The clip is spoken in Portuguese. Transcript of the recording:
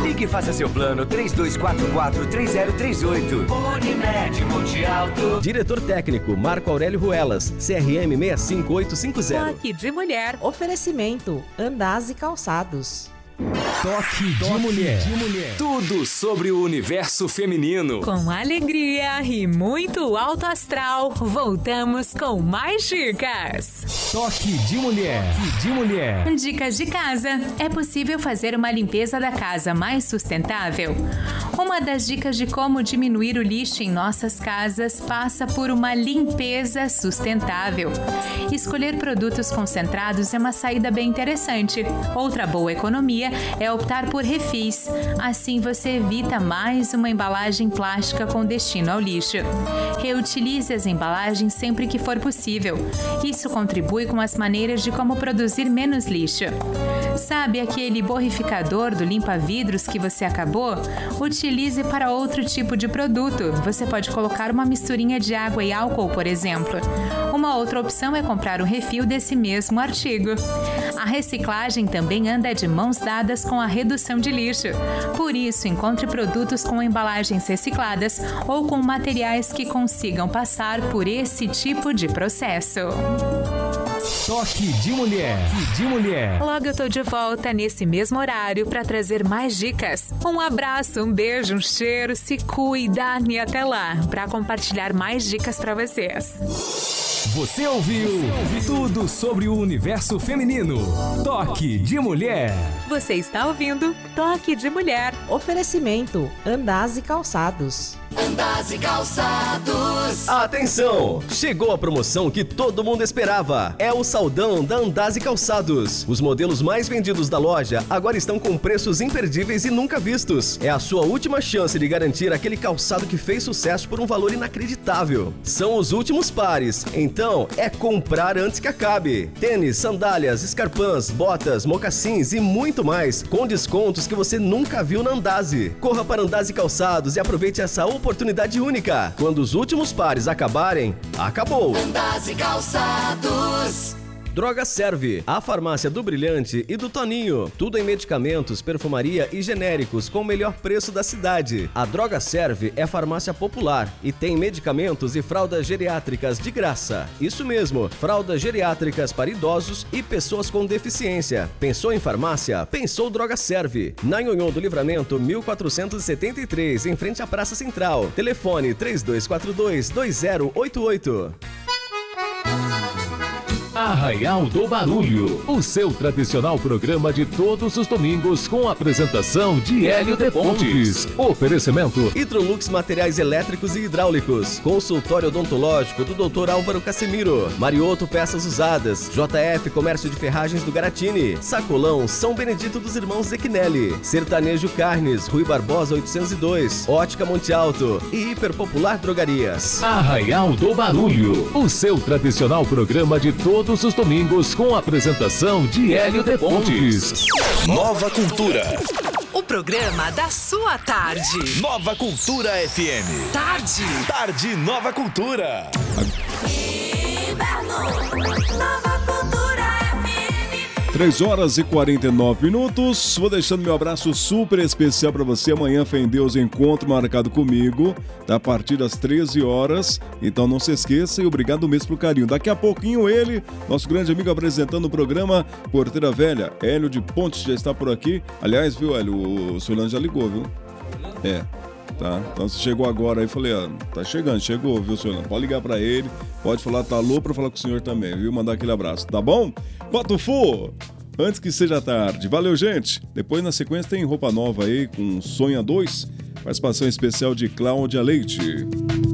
Ligue e faça seu plano 3244-3038. Unimed Multiauto. Diretor técnico Marco Aurélio Ruelas, CRM 65850. Toque de Mulher. Oferecimento Andaz e Calçados. Toque de Mulher. Tudo sobre o universo feminino. Com alegria e muito alto astral, voltamos com mais dicas. Toque de Mulher. Dicas de casa. É possível fazer uma limpeza da casa mais sustentável? Uma das dicas de como diminuir o lixo em nossas casas passa por uma limpeza sustentável. Escolher produtos concentrados é uma saída bem interessante. Outra boa economia é optar por refis. Assim você evita mais uma embalagem plástica com destino ao lixo. Reutilize as embalagens sempre que for possível. Isso contribui com as maneiras de como produzir menos lixo. Sabe aquele borrificador do limpa-vidros que você acabou? Utilize para outro tipo de produto. Você pode colocar uma misturinha de água e álcool, por exemplo. Uma outra opção é comprar um refil desse mesmo artigo. A reciclagem também anda de mãos dadas com a redução de lixo. Por isso, encontre produtos com embalagens recicladas ou com materiais que consigam passar por esse tipo de processo. Toque de Mulher. Logo eu tô de volta nesse mesmo horário para trazer mais dicas. Um abraço, um beijo, um cheiro, se cuida e até lá para compartilhar mais dicas para vocês. Você ouviu tudo sobre o universo feminino. Toque de Mulher. Você está ouvindo Toque de Mulher. Oferecimento Andaz e Calçados. Andaz e Calçados. Atenção! Chegou a promoção que todo mundo esperava. É o Saldão da Andaz e Calçados. Os modelos mais vendidos da loja agora estão com preços imperdíveis e nunca vistos. É a sua última chance de garantir aquele calçado que fez sucesso por um valor inacreditável. São os últimos pares, então é comprar antes que acabe. Tênis, sandálias, escarpãs, botas, mocassins e muito mais, com descontos que você nunca viu na Andaz. Corra para Andaz e Calçados e aproveite essa oportunidade única. Quando os últimos pares acabarem, acabou. Andaz e Calçados. Droga Serve, a farmácia do Brilhante e do Toninho. Tudo em medicamentos, perfumaria e genéricos com o melhor preço da cidade. A Droga Serve é farmácia popular e tem medicamentos e fraldas geriátricas de graça. Isso mesmo, fraldas geriátricas para idosos e pessoas com deficiência. Pensou em farmácia? Pensou Droga Serve. Na Nhonhô do Livramento, 1473, em frente à Praça Central. Telefone 3242-2088. Arraial do Barulho, o seu tradicional programa de todos os domingos com a apresentação de Hélio de Pontes. Oferecimento Hidrolux Materiais Elétricos e Hidráulicos, consultório odontológico do Dr. Álvaro Casemiro, Marioto Peças Usadas, JF Comércio de Ferragens do Garatini, Sacolão São Benedito dos Irmãos Zequinelli, Sertanejo Carnes, Rui Barbosa 802, Ótica Monte Alto e Hiperpopular Drogarias. Arraial do Barulho, o seu tradicional programa de todos os domingos com a apresentação de Hélio de Pontes. Nova Cultura. O programa da sua tarde. Nova Cultura FM. Tarde Nova Cultura. Nova Cultura FM. 3h49. Vou deixando meu abraço super especial para você. Amanhã, fé em Deus, encontro marcado comigo, a partir das 13 horas. Então não se esqueça e obrigado mesmo pro carinho. Daqui a pouquinho ele, nosso grande amigo apresentando o programa Porteira Velha, Hélio de Pontes, já está por aqui. Aliás, viu, Hélio, o Solano já ligou, viu? É. Tá, então você chegou agora aí, falei, tá chegando, chegou, viu, senhor? Pode ligar pra ele, pode falar, tá alô pra falar com o senhor também, viu? Mandar aquele abraço, tá bom? Patufu, antes que seja tarde, valeu, gente! Depois, na sequência, tem roupa nova aí, com Sonha 2, participação especial de Cláudia Leite.